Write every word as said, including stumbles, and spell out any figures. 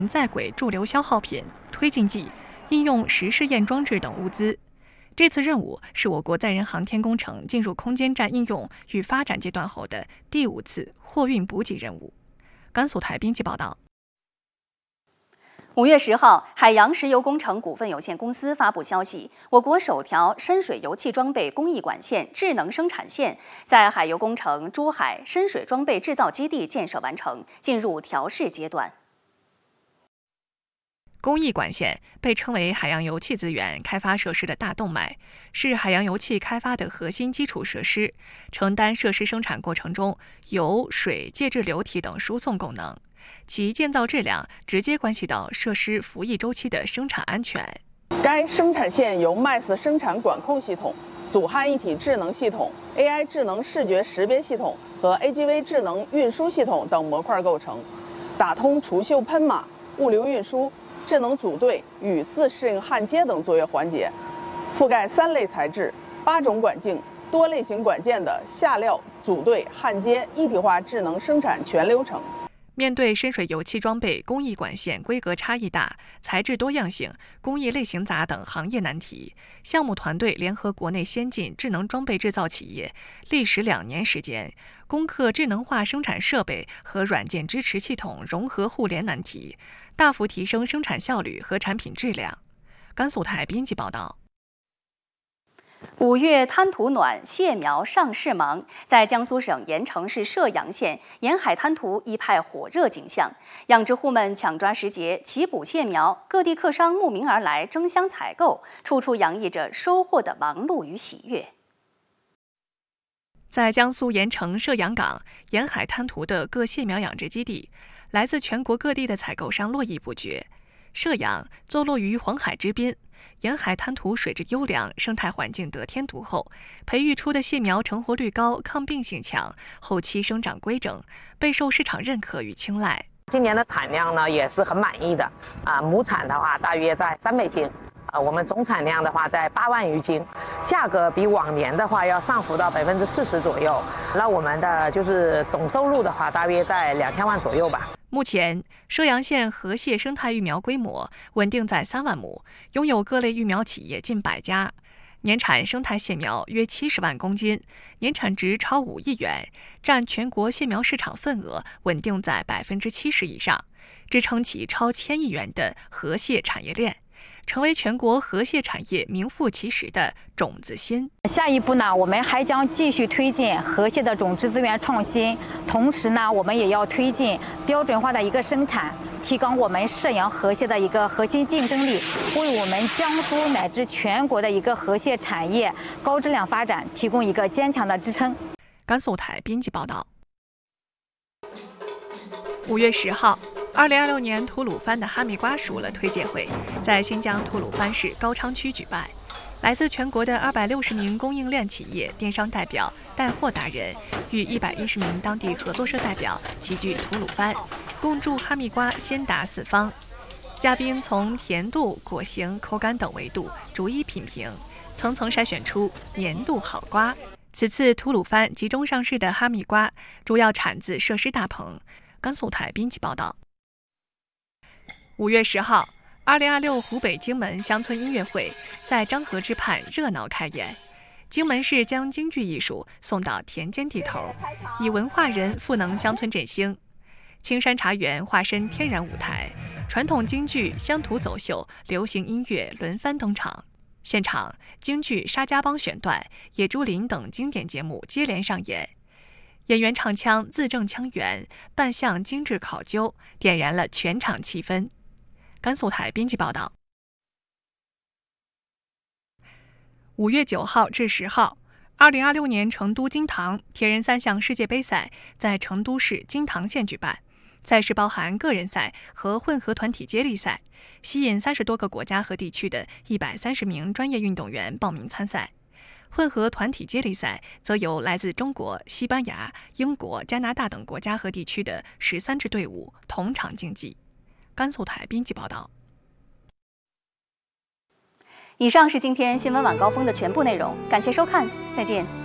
在轨驻留消耗品、推进剂、应用实试验装置等物资。这次任务是我国载人航天工程进入空间站应用与发展阶段后的第五次货运补给任务。甘肃台编辑报道。 五月十号，海洋石油工程股份有限公司发布消息，我国首条深水油气装备工艺管线智能生产线在海油工程珠海深水装备制造基地建设完成，进入调试阶段。 工艺管线被称为海洋油气资源开发设施的大动脉，是海洋油气开发的核心基础设施，承担设施生产过程中油、水介质流体等输送功能。其建造质量直接关系到设施服役周期的生产安全。 该生产线由 M A S 生产管控系统、组焊一体智能系统、A I 智能视觉识别系统和 A G V 智能运输系统等模块构成，打通除锈喷码、物流运输、智能组队与自适应焊接等作业环节，覆盖三类材质、八种管径、多类型管件的下料、组队、焊接一体化智能生产全流程。 面对深水油气装备工艺管线规格差异大、材质多样性、工艺类型杂等行业难题，项目团队联合国内先进智能装备制造企业，历时两年时间，攻克智能化生产设备和软件支持系统融合互联难题，大幅提升生产效率和产品质量。甘肃台编辑报道。 五月滩涂暖，蟹苗上市忙，在江苏省盐城市射阳县沿海滩涂一派火热景象，养殖户们抢抓时节齐补蟹苗，各地客商慕名而来争相采购，处处洋溢着收获的忙碌与喜悦。 在江苏盐城射阳港沿海滩涂的各蟹苗养殖基地，来自全国各地的采购商络绎不绝。射阳坐落于黄海之滨，沿海滩涂水质优良，生态环境得天独厚，培育出的蟹苗成活率高，抗病性强，后期生长规整，备受市场认可与青睐。 今年的产量呢也是很满意的啊，亩产的话大约在三百斤。呃，我们总产量的话在八万余斤，价格比往年的话要上浮到百分之四十左右。那我们的就是总收入的话，大约在两千万左右吧。 目前，射阳县河蟹生态育苗规模稳定在三万亩，拥有各类育苗企业近百家，年产生态蟹苗约七十万公斤，年产值超五亿元，占全国蟹苗市场份额稳定在百分之七十以上，支撑起超千亿元的河蟹产业链，成为全国河蟹产业名副其实的种子心。 下一步呢，我们还将继续推进河蟹的种质资源创新，同时呢，我们也要推进标准化的一个生产，提高我们射阳河蟹的一个核心竞争力，为我们江苏乃至全国的一个河蟹产业高质量发展提供一个坚强的支撑。 甘肃台编辑报道。五月十号。二零二六年吐鲁番的哈密瓜熟了推介会在新疆吐鲁番市高昌区举办，来自全国的二百六十名供应链企业、电商代表、带货达人与一百一十名当地合作社代表齐聚吐鲁番，共筑哈密瓜先达四方。嘉宾从甜度、果形、口感等维度逐一品评，层层筛选出年度好瓜。此次吐鲁番集中上市的哈密瓜主要产自设施大棚。甘肃台编辑报道。五月十号，二零二六湖北荆门乡村音乐会在漳河之畔热闹开演。荆门市将京剧艺术送到田间地头，以文化人赋能乡村振兴。青山茶园化身天然舞台，传统京剧、乡土走秀、流行音乐轮番登场。现场京剧《沙家浜》选段、野猪林等经典节目接连上演。演员唱腔字正腔圆，扮相精致考究，点燃了全场气氛。甘肃台编辑报道。五月九号至十号，二零二六年成都金堂铁人三项世界杯赛在成都市金堂县举办。赛事包含个人赛和混合团体接力赛，吸引三十多个国家和地区的一百三十名专业运动员报名参赛。混合团体接力赛则由来自中国、西班牙、英国、加拿大等国家和地区的十三支队伍同场竞技。甘肃台编辑报道。 以上是今天新闻晚高峰的全部内容，感谢收看，再见。